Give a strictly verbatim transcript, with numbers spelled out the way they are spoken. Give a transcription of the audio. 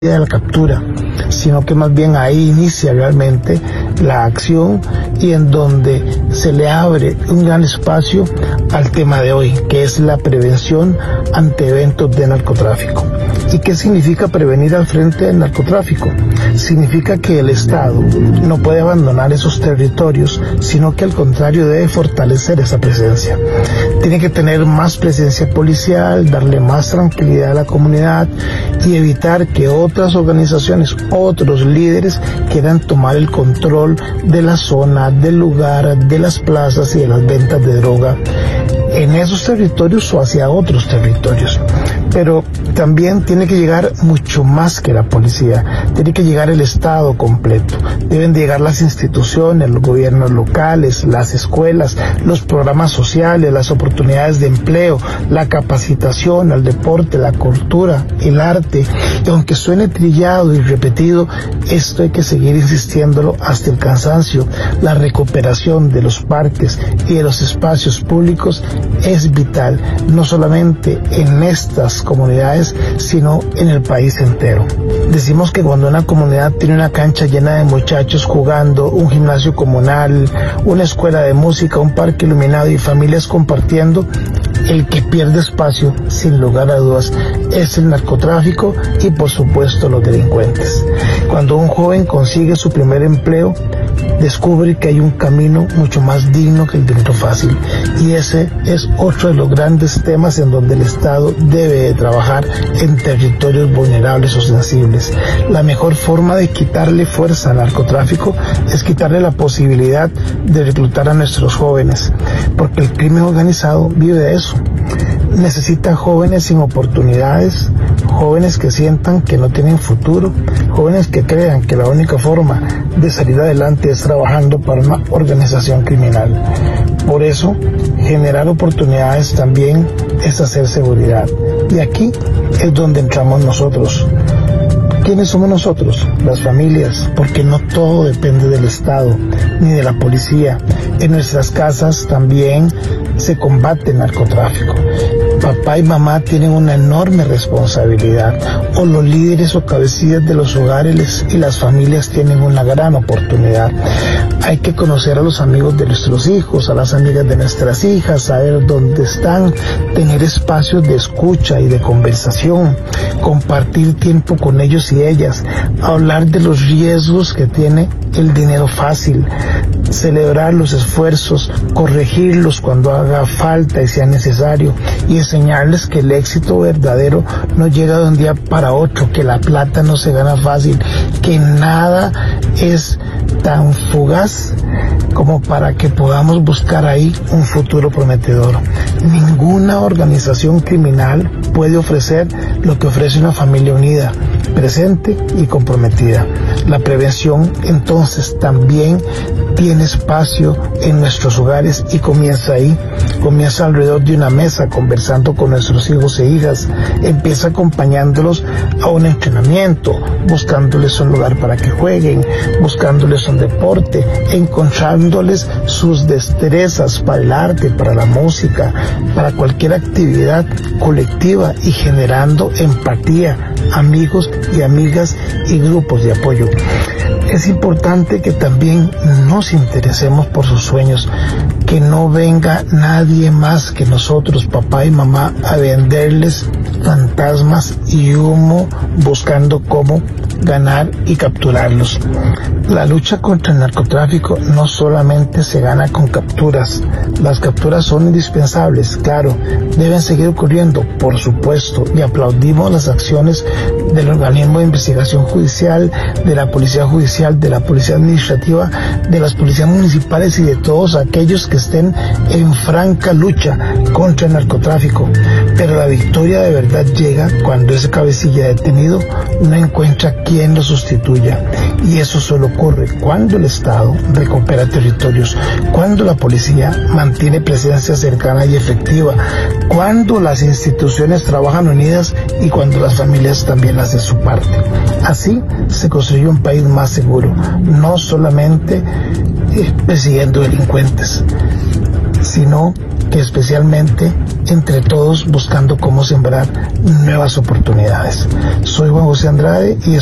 de la captura, sino que más bien ahí inicia realmente la acción y en donde se le abre un gran espacio al tema de hoy, que es la prevención ante eventos de narcotráfico. ¿Y qué significa prevenir al frente del narcotráfico? Significa que el Estado no puede abandonar esos territorios, sino que al contrario debe fortalecer esa presencia. Tiene que tener más presencia policial, darle más tranquilidad a la comunidad y evitar que otras organizaciones, otros líderes quieran tomar el control de la zona, del lugar, de las plazas y de las ventas de droga en esos territorios o hacia otros territorios. Pero también tiene que llegar mucho más que la policía, tiene que llegar el Estado completo, deben llegar las instituciones, los gobiernos locales, las escuelas, los programas sociales, las oportunidades de empleo, la capacitación, el deporte, la cultura, el arte. Y aunque suene trillado y repetido, esto hay que seguir insistiéndolo hasta el cansancio. La recuperación de los parques y de los espacios públicos es vital, no solamente en estas comunidades, sino en el país entero. Decimos que cuando una comunidad tiene una cancha llena de muchachos jugando, un gimnasio comunal, una escuela de música, un parque iluminado y familias compartiendo, el que pierde espacio, sin lugar a dudas, es el narcotráfico y por supuesto los delincuentes. Cuando un joven consigue su primer empleo, descubre que hay un camino mucho más digno que el dinero fácil, y ese es otro de los grandes temas en donde el Estado debe de trabajar en territorios vulnerables o sensibles. La mejor forma de quitarle fuerza al narcotráfico es quitarle la posibilidad de reclutar a nuestros jóvenes, porque el crimen organizado vive de eso. Necesita jóvenes sin oportunidades, jóvenes que sientan que no tienen futuro, jóvenes que crean que la única forma de salir adelante es trabajando para una organización criminal. Por eso, generar oportunidades también es hacer seguridad. Y aquí es donde entramos nosotros. ¿Quiénes somos nosotros? Las familias, porque no todo depende del Estado ni de la policía. En nuestras casas también se combate el narcotráfico. Papá y mamá tienen una enorme responsabilidad, o los líderes o cabecillas de los hogares y las familias tienen una gran oportunidad. Hay que conocer a los amigos de nuestros hijos, a las amigas de nuestras hijas, saber dónde están, tener espacios de escucha y de conversación, compartir tiempo con ellos y ellas, hablar de los riesgos que tiene el dinero fácil, celebrar los esfuerzos, corregirlos cuando haga falta y sea necesario, y enseñarles que el éxito verdadero no llega de un día para otro, que la plata no se gana fácil, que nada es tan fugaz como para que podamos buscar ahí un futuro prometedor. Ninguna organización criminal puede ofrecer lo que ofrece una familia unida, presente y comprometida. La prevención entonces también tiene espacio en nuestros hogares y comienza ahí, comienza alrededor de una mesa conversando con nuestros hijos e hijas, empieza acompañándolos a un entrenamiento, buscándoles un lugar para que jueguen, buscándoles un deporte, encontrándoles sus destrezas para el arte, para la música, para cualquier actividad colectiva y generando empatía, amigos y amigas y grupos de apoyo. Es importante que también nos interesemos por sus sueños, que no venga nadie más que nosotros, papá y mamá, a venderles fantasmas y humo buscando cómo ganar y capturarlos. La lucha contra el narcotráfico no solamente se gana con capturas. Las capturas son indispensables, claro, deben seguir ocurriendo, por supuesto, y aplaudimos las acciones del organismo de investigación judicial, de la policía judicial, de la policía administrativa, de las policías municipales y de todos aquellos que estén en franca lucha contra el narcotráfico. Pero la victoria de verdad llega cuando ese cabecilla detenido no encuentra quien lo sustituya. Y eso solo ocurre cuando el Estado recupera territorios, cuando la policía mantiene presencia cercana y efectiva, cuando las instituciones trabajan unidas y cuando las familias también hacen su parte. Así se construye un país más seguro, no solamente eh, persiguiendo delincuentes, sino que especialmente entre todos buscando cómo sembrar nuevas oportunidades. Soy Juan José Andrade y